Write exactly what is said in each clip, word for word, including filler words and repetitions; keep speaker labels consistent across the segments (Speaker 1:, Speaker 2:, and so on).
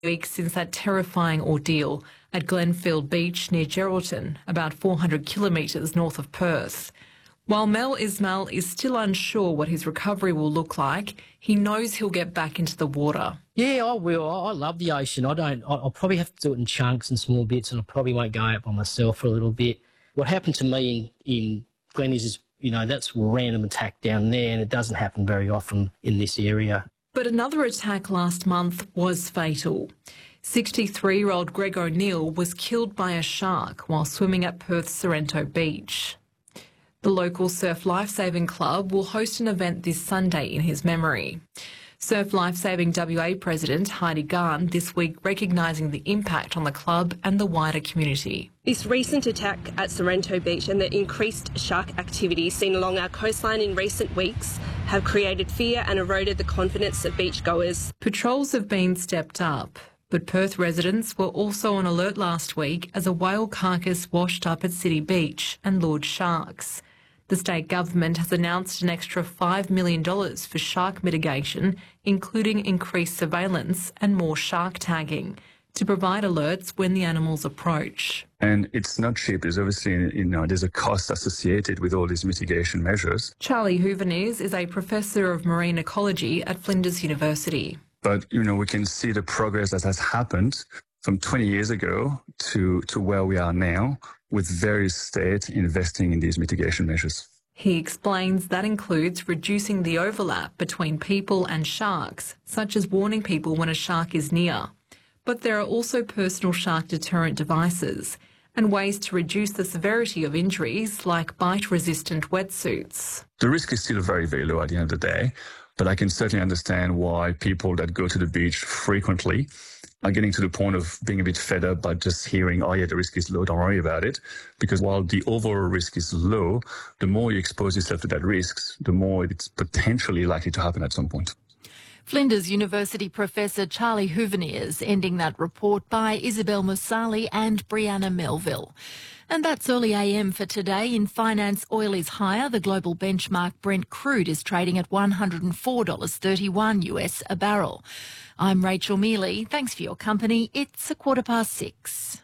Speaker 1: Weeks since that terrifying ordeal at Glenfield Beach near Geraldton, about four hundred kilometres north of Perth. While Mel Ismail is still unsure what his recovery will look like, he knows he'll get back into the water.
Speaker 2: Yeah, I will. I love the ocean. I don't. I'll probably have to do it in chunks and small bits, and I probably won't go out by myself for a little bit. What happened to me in, in Glennies is, you know, that's a random attack down there, and it doesn't happen very often in this area.
Speaker 1: But another attack last month was fatal. sixty-three-year-old Greg O'Neill was killed by a shark while swimming at Perth's Sorrento Beach. The local Surf Lifesaving Club will host an event this Sunday in his memory. Surf Lifesaving W A President Heidi Garn this week recognising the impact on the club and the wider community.
Speaker 3: This recent attack at Sorrento Beach and the increased shark activity seen along our coastline in recent weeks have created fear and eroded the confidence of beachgoers.
Speaker 1: Patrols have been stepped up, but Perth residents were also on alert last week as a whale carcass washed up at City Beach and lured sharks. The state government has announced an extra five million dollars for shark mitigation, including increased surveillance and more shark tagging, to provide alerts when the animals approach.
Speaker 4: And it's not cheap. There's obviously, you know, there's a cost associated with all these mitigation measures.
Speaker 1: Charlie Hooverneers is a professor of marine ecology at Flinders University.
Speaker 4: But, you know, we can see the progress that has happened from twenty years ago to, to where we are now, with various states investing in these mitigation measures.
Speaker 1: He explains that includes reducing the overlap between people and sharks, such as warning people when a shark is near. But there are also personal shark deterrent devices and ways to reduce the severity of injuries like bite-resistant wetsuits.
Speaker 4: The risk is still very, very low at the end of the day, but I can certainly understand why people that go to the beach frequently are getting to the point of being a bit fed up by just hearing, oh yeah, the risk is low, don't worry about it. Because while the overall risk is low, the more you expose yourself to that risk, the more it's potentially likely to happen at some point.
Speaker 5: Flinders University Professor Charlie Hooverneers ending that report by Isabel Musali and Brianna Melville. And that's early A M for today. In finance, oil is higher. The global benchmark Brent crude is trading at one hundred four dollars thirty-one U S a barrel. I'm Rachel Mealy. Thanks for your company. It's a quarter past six.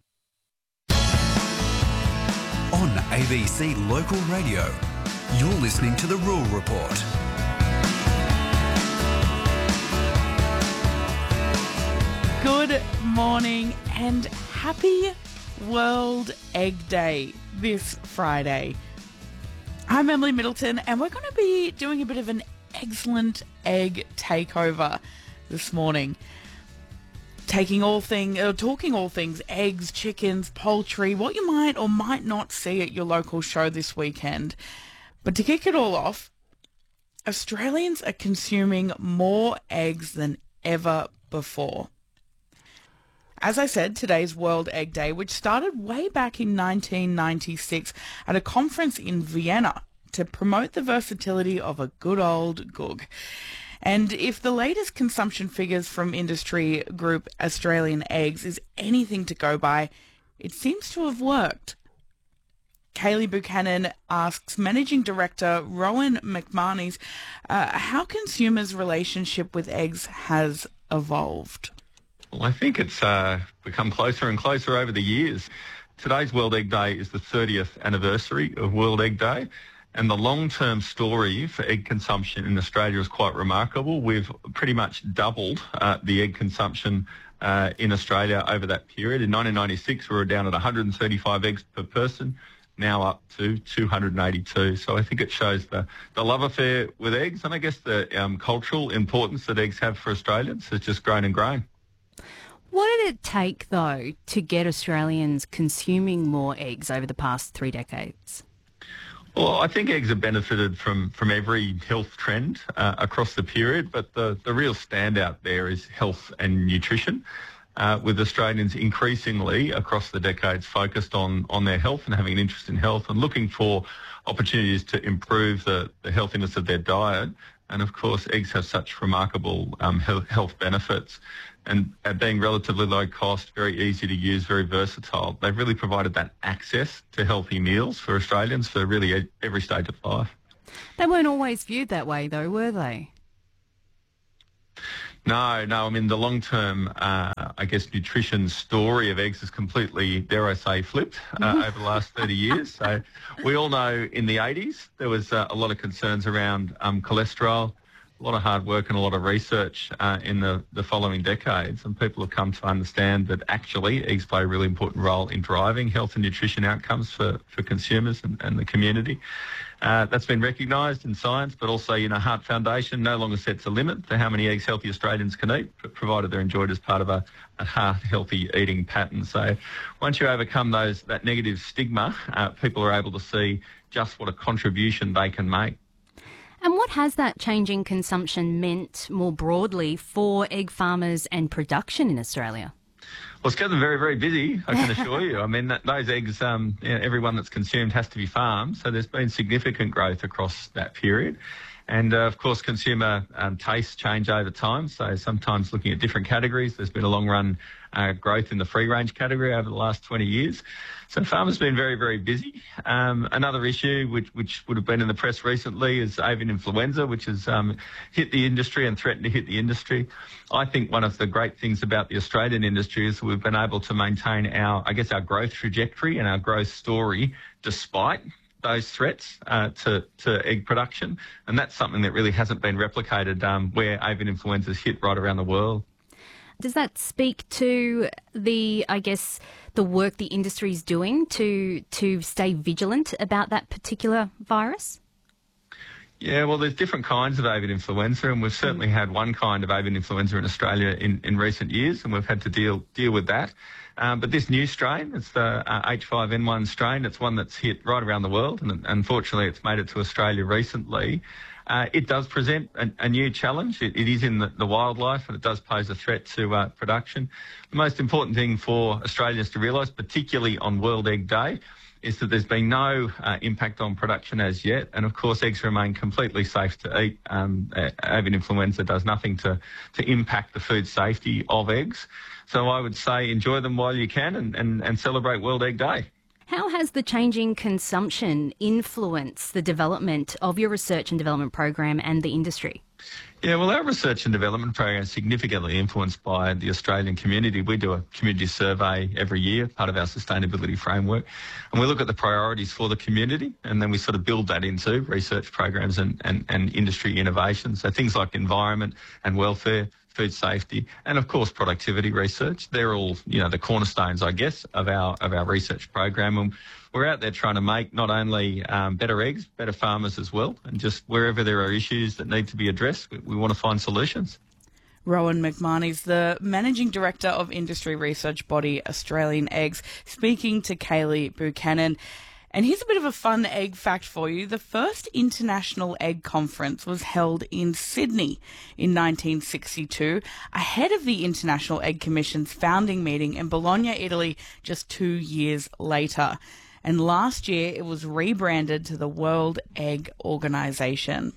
Speaker 6: On A B C Local Radio, you're listening to The Rural Report.
Speaker 7: Good morning and happy World Egg Day this Friday. I'm Emily Middleton and we're going to be doing a bit of an excellent egg takeover this morning. Taking all things, uh, talking all things eggs, chickens, poultry, what you might or might not see at your local show this weekend. But to kick it all off, Australians are consuming more eggs than ever before. As I said, today's World Egg Day, which started way back in nineteen ninety-six at a conference in Vienna to promote the versatility of a good old goog. And if the latest consumption figures from industry group Australian Eggs is anything to go by, it seems to have worked. Kaylee Buchanan asks Managing Director Rowan McManus uh, how consumers' relationship with eggs has evolved.
Speaker 8: Well, I think it's uh, become closer and closer over the years. Today's World Egg Day is the thirtieth anniversary of World Egg Day, and the long-term story for egg consumption in Australia is quite remarkable. We've pretty much doubled uh, the egg consumption uh, in Australia over that period. In nineteen ninety-six, we were down at one hundred thirty-five eggs per person, now up to two hundred eighty-two. So I think it shows the, the love affair with eggs, and I guess the um, cultural importance that eggs have for Australians has just grown and grown.
Speaker 9: What did it take, though, to get Australians consuming more eggs over the past three decades?
Speaker 8: Well, I think eggs have benefited from, from every health trend uh, across the period, but the, the real standout there is health and nutrition, uh, with Australians increasingly across the decades focused on, on their health and having an interest in health and looking for opportunities to improve the, the healthiness of their diet. And, of course, eggs have such remarkable um, health benefits. And uh, being relatively low cost, very easy to use, very versatile, they've really provided that access to healthy meals for Australians for really every stage of life.
Speaker 9: They weren't always viewed that way, though, were they?
Speaker 8: No, no. I mean, the long-term, uh, I guess, nutrition story of eggs is completely, dare I say, flipped uh, over the last thirty years. So we all know in the eighties there was uh, a lot of concerns around um, cholesterol, a lot of hard work and a lot of research uh, in the, the following decades, and people have come to understand that actually eggs play a really important role in driving health and nutrition outcomes for, for consumers and, and the community. Uh, that's been recognised in science, but also, you know, Heart Foundation no longer sets a limit to how many eggs healthy Australians can eat, provided they're enjoyed as part of a, a heart-healthy eating pattern. So once you overcome those that negative stigma, uh, people are able to see just what a contribution they can make.
Speaker 9: And what has that change in consumption meant more broadly for egg farmers and production in Australia?
Speaker 8: Well, it's kept them very, very busy, I can assure you. I mean, that, those eggs, um, you know, everyone that's consumed has to be farmed, so there's been significant growth across that period. And, uh, of course, consumer um, tastes change over time, so sometimes looking at different categories. There's been a long-run uh, growth in the free-range category over the last twenty years. So farmers have been very, very busy. Um, another issue which, which would have been in the press recently is avian influenza, which has um, hit the industry and threatened to hit the industry. I think one of the great things about the Australian industry is we've been able to maintain our, I guess, our growth trajectory and our growth story despite those threats uh, to, to egg production. And that's something that really hasn't been replicated um, where avian influenza is hit right around the world.
Speaker 9: Does that speak to the, I guess, the work the industry is doing to to stay vigilant about that particular virus?
Speaker 8: Yeah, well, there's different kinds of avian influenza, and we've certainly had one kind of avian influenza in Australia in, in recent years, and we've had to deal deal with that. Um, but this new strain, it's the uh, H five N one strain. It's one that's hit right around the world, and unfortunately it's made it to Australia recently. Uh, it does present a, a new challenge. It, it is in the, the wildlife, and it does pose a threat to uh, production. The most important thing for Australians to realise, particularly on World Egg Day, is that there's been no uh, impact on production as yet. And, of course, eggs remain completely safe to eat. Um, avian influenza does nothing to, to impact the food safety of eggs. So I would say enjoy them while you can and, and, and celebrate World Egg Day.
Speaker 9: How has the changing consumption influenced the development of your research and development program and the industry?
Speaker 8: Yeah, well, our research and development program is significantly influenced by the Australian community. We do a community survey every year, part of our sustainability framework, and we look at the priorities for the community, and then we sort of build that into research programs and, and, and industry innovation. So things like environment and welfare, food safety, and of course productivity research. They're all, you know, the cornerstones, I guess, of our of our research program. And we're out there trying to make not only um, better eggs, better farmers as well, and just wherever there are issues that need to be addressed, we, we want to find solutions.
Speaker 7: Rowan McMahoney's the Managing Director of industry research body Australian Eggs, speaking to Kaylee Buchanan. And here's a bit of a fun egg fact for you. The first International Egg Conference was held in Sydney in nineteen sixty-two, ahead of the International Egg Commission's founding meeting in Bologna, Italy, just two years later. And last year it was rebranded to the World Egg Organization.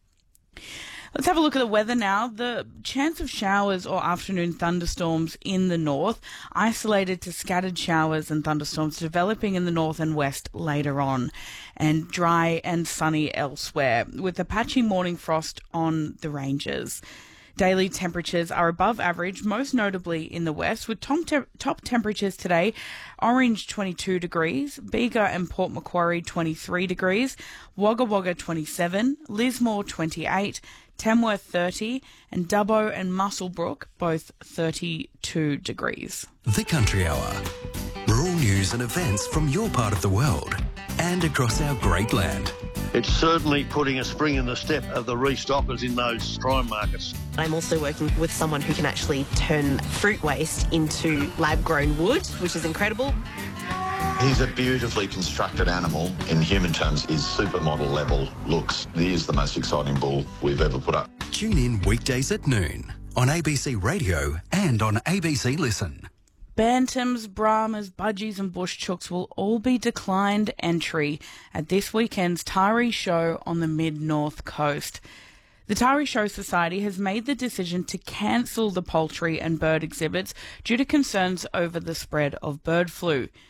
Speaker 7: Let's have a look at the weather now. The chance of showers or afternoon thunderstorms in the north, isolated to scattered showers and thunderstorms developing in the north and west later on, and dry and sunny elsewhere, with a patchy morning frost on the ranges. Daily temperatures are above average, most notably in the west, with top, te- top temperatures today: Orange twenty-two degrees, Bega and Port Macquarie twenty-three degrees, Wagga Wagga twenty-seven, Lismore twenty-eight, Tamworth thirty, and Dubbo and Muswellbrook both thirty-two degrees.
Speaker 6: The Country Hour. Rural news and events from your part of the world and across our great land.
Speaker 10: It's certainly putting a spring in the step of the restockers in those prime markets.
Speaker 11: I'm also working with someone who can actually turn fruit waste into lab-grown wood, which is incredible.
Speaker 12: He's a beautifully constructed animal. In human terms, his supermodel level looks. He is the most exciting bull we've ever put up.
Speaker 6: Tune in weekdays at noon on A B C Radio and on A B C Listen.
Speaker 7: Bantams, Brahmas, Budgies and Bush Chooks will all be declined entry at this weekend's Tari Show on the mid-north coast. The Tari Show Society has made the decision to cancel the poultry and bird exhibits due to concerns over the spread of bird flu.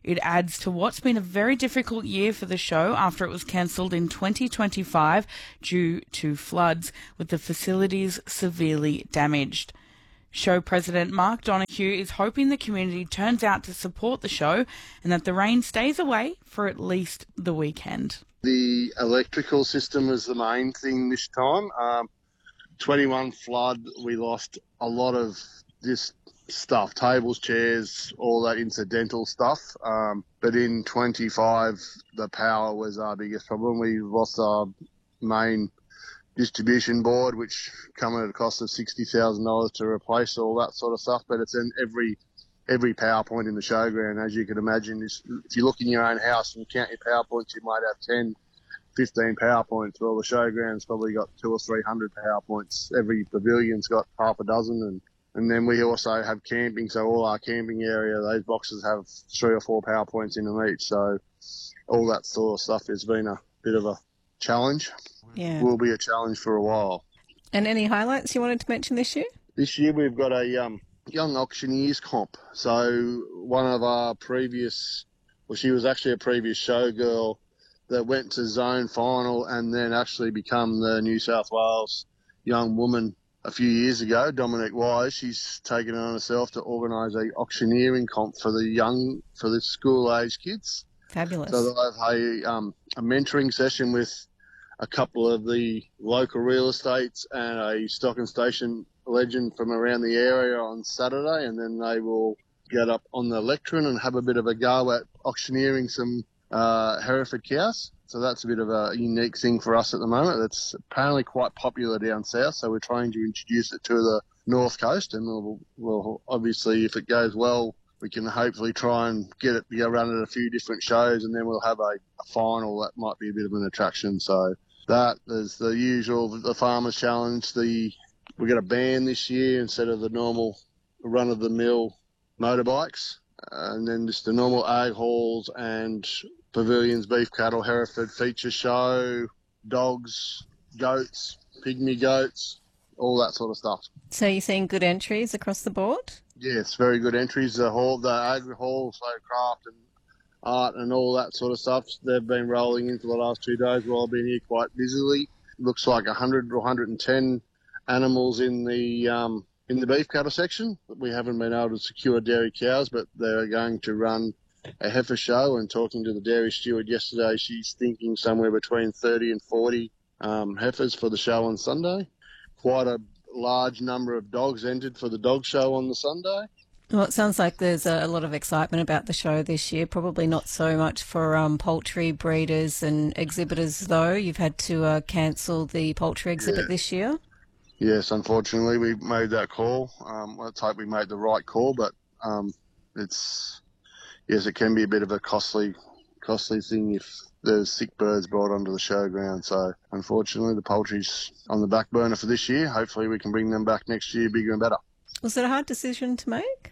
Speaker 7: It adds to what's been a very difficult year for the show after it was cancelled in twenty twenty-five due to floods, with the facilities severely damaged. Show president Mark Donohue is hoping the community turns out to support the show and that the rain stays away for at least the weekend.
Speaker 10: The electrical system was the main thing this time. Um, twenty-one flood, we lost a lot of this stuff, tables, chairs, all that incidental stuff. Um, but in twenty-five, the power was our biggest problem. We lost our main distribution board, which come at a cost of sixty thousand dollars to replace all that sort of stuff. But it's in every every power point in the showground, as you can imagine. If you look in your own house and you count your power points, you might have ten, fifteen power points. Well, the showground's probably got two or three hundred power points. Every pavilion's got half a dozen, and and then we also have camping. So all our camping area, those boxes have three or four power points in them each. So all that sort of stuff has been a bit of a challenge.
Speaker 13: Yeah.
Speaker 10: Will be a challenge for a while.
Speaker 13: And any highlights you wanted to mention this year?
Speaker 10: This year we've got a um, young auctioneers comp. So one of our previous, well, she was actually a previous showgirl that went to zone final and then actually become the New South Wales young woman a few years ago, Dominic Wise. She's taken it on herself to organise a auctioneering comp for the young, for the school-age kids.
Speaker 13: Fabulous.
Speaker 10: So they'll have a, um, a mentoring session with a couple of the local real estates and a stock and station legend from around the area on Saturday, and then they will get up on the lectern and have a bit of a go at auctioneering some uh, Hereford cows. So that's a bit of a unique thing for us at the moment. It's apparently quite popular down south, so we're trying to introduce it to the north coast, and we'll, we'll obviously, if it goes well, we can hopefully try and get it to go run at a few different shows, and then we'll have a, a final that might be a bit of an attraction. So that, there's the usual, the Farmers Challenge. The we got a band this year instead of the normal run-of-the-mill motorbikes, and then just the normal ag halls and pavilions, beef, cattle, Hereford feature show, dogs, goats, pygmy goats, all that sort of stuff.
Speaker 13: So you're seeing good entries across the board?
Speaker 10: Yes, very good entries. The hall, the agri hall, so craft and art and all that sort of stuff, they've been rolling in for the last two days while I've been here quite busily. Looks like one hundred or one hundred ten animals in the um, in the beef cattle section. We haven't been able to secure dairy cows, but they're going to run a heifer show, and talking to the dairy steward yesterday, she's thinking somewhere between thirty and forty um, heifers for the show on Sunday. Quite a large number of dogs entered for the dog show on the Sunday.
Speaker 13: Well, it sounds like there's a lot of excitement about the show this year, probably not so much for um, poultry breeders and exhibitors, though. You've had to uh, cancel the poultry exhibit
Speaker 10: Yeah.
Speaker 13: this year.
Speaker 10: Yes, unfortunately, we made that call. Um, let's hope we made the right call, but um, it's, yes, it can be a bit of a costly costly thing if there's sick birds brought onto the showground. So, unfortunately, the poultry's on the back burner for this year. Hopefully, we can bring them back next year bigger and better.
Speaker 13: Was it a hard decision to make?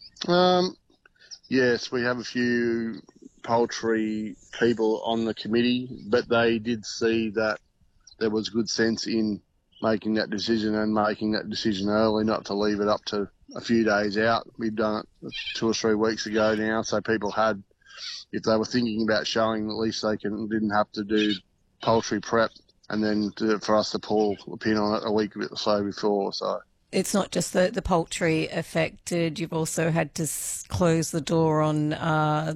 Speaker 10: Um, yes, we have a few poultry people on the committee, but they did see that there was good sense in making that decision and making that decision early, not to leave it up to a few days out. We've done it two or three weeks ago now, so people had, if they were thinking about showing, at least they can, didn't have to do poultry prep and then to, for us to pull the pin on it a week or so before. So
Speaker 13: It's not just the, the poultry affected. You've also had to s- close the door on uh,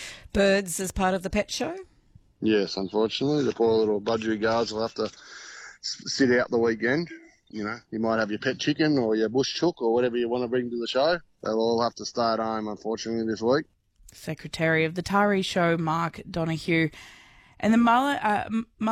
Speaker 13: birds as part of the pet show?
Speaker 10: yes, unfortunately, the poor little budgerigars will have to s- sit out the weekend. You know, you might have your pet chicken or your bush chook or whatever you want to bring to the show. They'll all have to stay at home, unfortunately, this week.
Speaker 7: Secretary of the Tari Show, Mark Donohue. And the Mull- uh,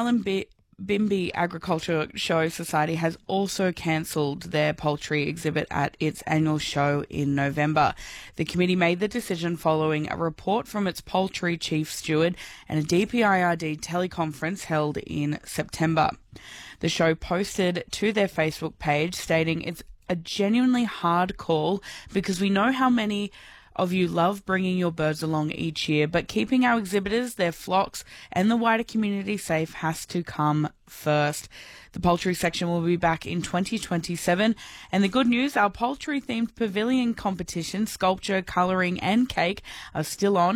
Speaker 7: Mullumbimby Agriculture Show Society has also cancelled their poultry exhibit at its annual show in November. The committee made the decision following a report from its poultry chief steward and a D P I R D teleconference held in September. The show posted to their Facebook page stating it's a genuinely hard call because we know how many of you love bringing your birds along each year, but keeping our exhibitors, their flocks, and the wider community safe has to come first. The poultry section will be back in twenty twenty-seven, and the good news, our poultry-themed pavilion competition, sculpture, colouring, and cake are still on.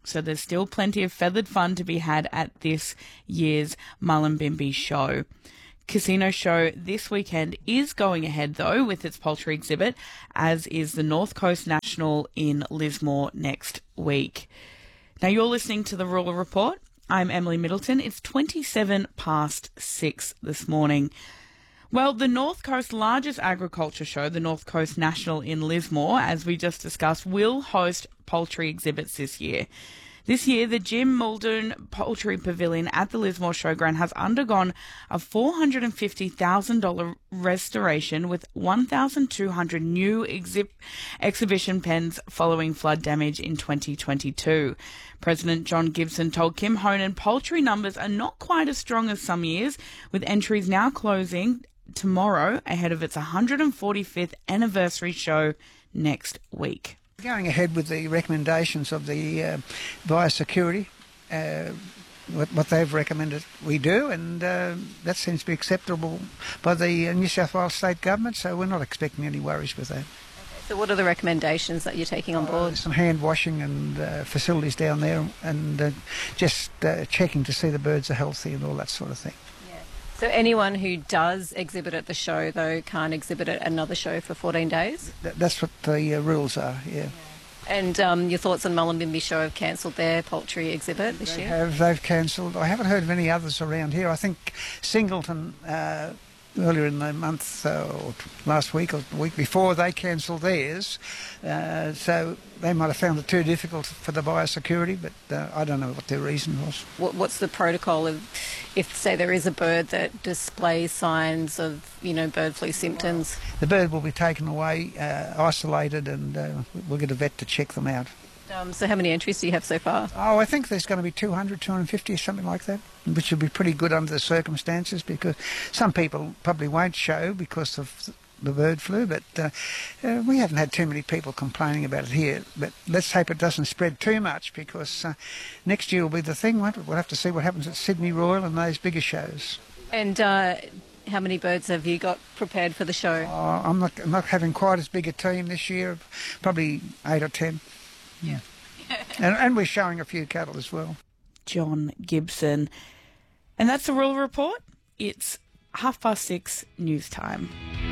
Speaker 7: So there's still plenty of feathered fun to be had at this year's Mullumbimby show. Casino show this weekend is going ahead, though, with its poultry exhibit, as is the North Coast National in Lismore next week. Now, you're listening to the Rural Report. I'm Emily Middleton. It's twenty-seven past six this morning. Well, the North Coast's largest agriculture show, the North Coast National in Lismore, as we just discussed, will host poultry exhibits this year. This year, the Jim Muldoon Poultry Pavilion at the Lismore Showground has undergone a four hundred fifty thousand dollars restoration with one thousand two hundred new exhi- exhibition pens following flood damage in twenty twenty-two. President John Gibson told Kim Honan poultry numbers are not quite as strong as some years, with entries now closing tomorrow ahead of its one hundred forty-fifth anniversary show next week.
Speaker 14: Going ahead with the recommendations of the uh, biosecurity, uh, what, what they've recommended we do, and uh, that seems to be acceptable by the uh, New South Wales State Government, so we're not expecting any worries with that.
Speaker 13: So what are the recommendations that you're taking on board?
Speaker 14: Uh, some hand washing and uh, facilities down there, and uh, just uh, checking to see the birds are healthy and all that sort of thing.
Speaker 13: So anyone who does exhibit at the show, though, can't exhibit at another show for fourteen days?
Speaker 14: Th- that's what the uh, rules are, yeah. yeah.
Speaker 13: And um, your thoughts on Mullumbimby Show have cancelled their poultry exhibit this
Speaker 14: they
Speaker 13: year?
Speaker 14: Have, they've cancelled. I haven't heard of any others around here. I think Singleton, uh, earlier in the month, uh, or last week or the week before, they cancelled theirs. Uh, so they might have found it too difficult for the biosecurity, but uh, I don't know what their reason was.
Speaker 13: What, what's the protocol of, if, say, there is a bird that displays signs of, you know, bird flu symptoms?
Speaker 14: The bird will be taken away, uh, isolated, and uh, we'll get a vet to check them out.
Speaker 13: Um, so how many entries do you have so far?
Speaker 14: Oh, I think there's going to be two hundred, two hundred fifty or something like that, which would be pretty good under the circumstances, because some people probably won't show because of the bird flu, but uh, uh, we haven't had too many people complaining about it here. But let's hope it doesn't spread too much, because uh, next year will be the thing, won't it? We'll have to see what happens at Sydney Royal and those bigger shows.
Speaker 13: And uh, how many birds have you got prepared for the show?
Speaker 14: Uh, I'm not, I'm not having quite as big a team this year, probably eight or ten.
Speaker 13: Yeah.
Speaker 14: and, and we're showing a few cattle as well.
Speaker 7: John Gibson. And that's the Rural Report. It's half past six news time.